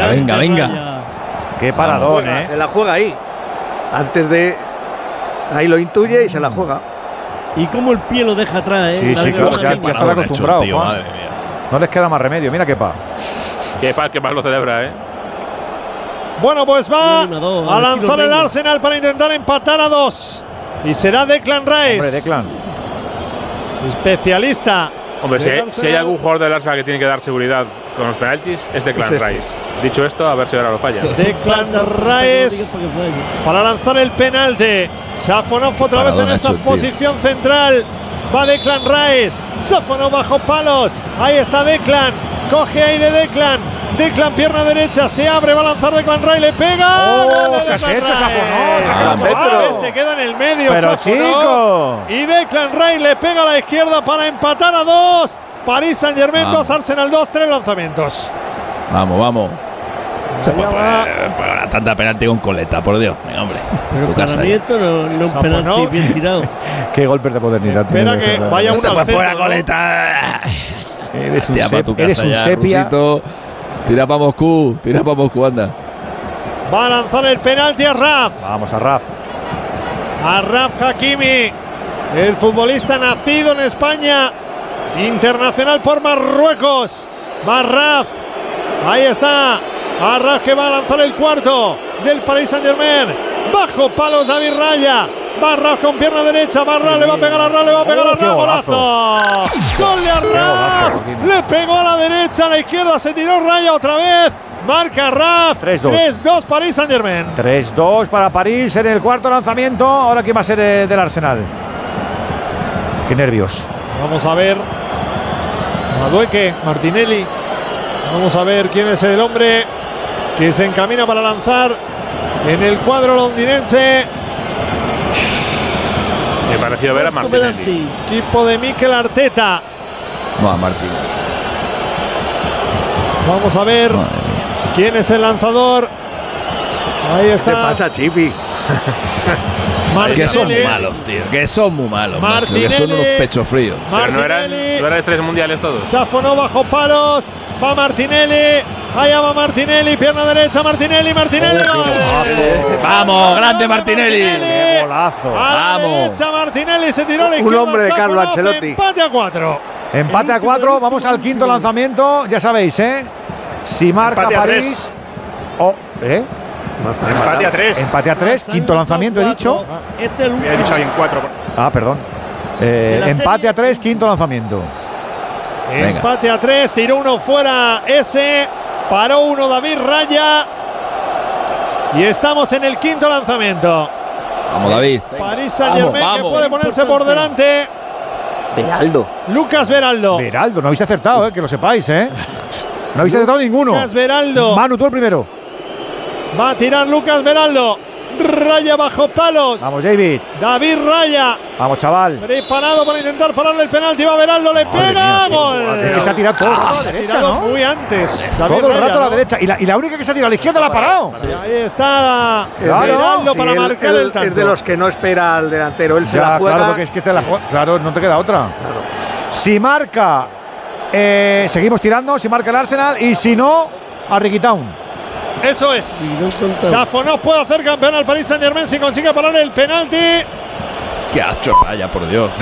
venga. Qué paradón, Se la juega ahí. Antes de… Ahí lo intuye y se la juega. Y cómo el pie lo deja atrás, Sí, claro, ya están acostumbrados, Juan. No les queda más remedio. Mira Kepa. Kepa lo celebra, Bueno, pues va a lanzar el Arsenal para intentar empatar a 2. Y será Declan Rice. Hombre, Declan. Especialista. Hombre, si hay algún jugador del Arsenal que tiene que dar seguridad con los penaltis, es Declan Rice. Dicho esto, a ver si ahora lo falla. Declan Rice para lanzar el penalti. Safonov otra vez en esa posición central. Va Declan Rice. Safonov bajo palos. Ahí está Declan. Coge aire Declan. Declan, pierna derecha, se abre, va a lanzar Declan Rice, le pega. ¿Qué has hecho, Safonov? Se queda en el medio. Pero chico. Y Declan Rice le pega a la izquierda para empatar a 2. París Saint-Germain 2, Arsenal 2, 3 lanzamientos. Vamos. Se puede poner tanta penalti con coleta, por Dios. Venga, hombre. Pero tu para casa. mí esto no es un penalti bien tirado. Qué golpes de modernidad. Espera que vaya uno al centro. Coleta. Eres un sepia. Tira para Moscú, anda. Va a lanzar el penalti a Raf. Vamos a Raf. A Raf Hakimi, el futbolista nacido en España, internacional por Marruecos. Va Raf. Ahí está. A Raf que va a lanzar el cuarto del Paris Saint-Germain. Bajo palos David Raya. Barra con pierna derecha, Barra le va a pegar a Raf, golazo. Gol de Raf, le pegó a la derecha, a la izquierda, se tiró Raya otra vez. Marca Raf, 3-2 París Saint-Germain. 3-2 para París en el cuarto lanzamiento. Ahora quién va a ser del Arsenal. Qué nervios. Vamos a ver. Madueque, Martinelli. Vamos a ver quién es el hombre que se encamina para lanzar en el cuadro londinense. Me pareció ver a Martinelli. Equipo de Mikel Arteta. Martín. Vamos a ver quién es el lanzador. Ahí está. ¿Qué pasa, Chipi? Que son muy malos, tío. Que son muy malos. Que son unos pechos fríos. Pero no eran estrellas mundiales todos. Safonov bajo palos. Va Martinelli. Allá va Martinelli. Pierna derecha. Martinelli. Vamos, grande Martinelli. Qué golazo. A la derecha Martinelli se tiró a la izquierda. Un hombre de Carlo Ancelotti. Empate a 4. Empate a 4. Vamos al quinto lanzamiento. Ya sabéis, Si marca París. Empate a 3. Empate a 3. Quinto lanzamiento, he dicho. Este es el último. He dicho ahí en 4. Perdón. Empate a 3. Quinto lanzamiento. Empate a 3. Tiró uno fuera ese. Paró uno David Raya. Y estamos en el quinto lanzamiento. Vamos, David. París Saint-Germain que puede ponerse por delante. Beraldo. Lucas Beraldo. No habéis acertado, que lo sepáis, No habéis acertado ninguno. Lucas Beraldo. Manu, tú el primero. Va a tirar Lucas Beraldo. Raya bajo palos. Vamos, David. David Raya. Vamos, chaval. Preparado para intentar pararle el penalti. Va Beraldo, le pega. Gol. Es que se ha tirado todo a la derecha, ¿no? Muy antes. Todo el rato a la derecha. Y la única que se ha tirado a la izquierda la ha parado. Sí, ahí está Beraldo para marcar el tanto. Es de los que no espera al delantero. Él se la juega. Claro, porque es que te la juega. Claro, no te queda otra. Claro. Si marca, seguimos tirando. Si marca el Arsenal. Y si no, a Riquitown. Eso es. Safonov puede hacer campeón al Paris Saint-Germain si consigue parar el penalti. Qué asco, Raya, por Dios.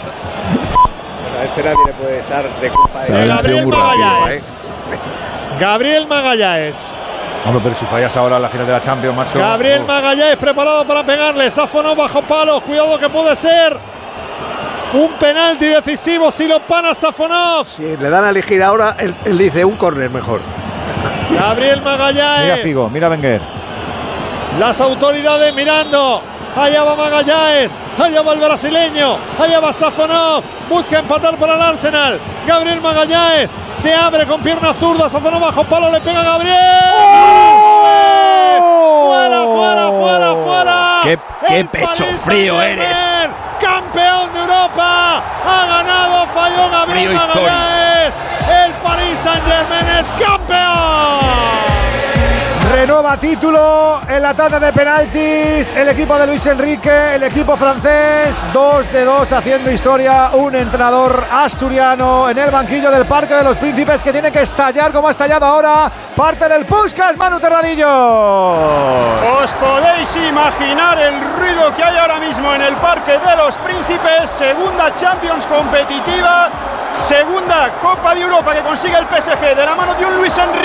A este nadie le puede echar de culpa. Gabriel Magallanes. Gabriel Magallanes. Hombre, pero si fallas ahora en la final de la Champions, macho. Gabriel Magallanes preparado para pegarle. Safonov bajo palos. Cuidado que puede ser un penalti decisivo si lo para Safonov. Si le dan a elegir ahora, él dice un córner mejor. Gabriel Magallanes. Mira Figo, mira Wenger. Las autoridades mirando. Allá va Magallanes. Allá va el brasileño. Allá va Safonov. Busca empatar para el Arsenal. Gabriel Magallanes. Se abre con pierna zurda. Safonov bajo palo. Le pega a Gabriel. ¡Oh! Fuera. Qué pecho frío eres. Campeón de Europa. Ha ganado. Falló Gabriel Magallanes. El Paris Saint-Germain es campeón. Renueva a título en la tanda de penaltis. El equipo de Luis Enrique, el equipo francés, 2-2 haciendo historia. Un entrenador asturiano en el banquillo del Parque de los Príncipes que tiene que estallar como ha estallado ahora. Parte del Puskás, Manu Terradillo. Os podéis imaginar el ruido que hay ahora mismo en el Parque de los Príncipes. Segunda Champions competitiva, segunda Copa de Europa que consigue el PSG de la mano de un Luis Enrique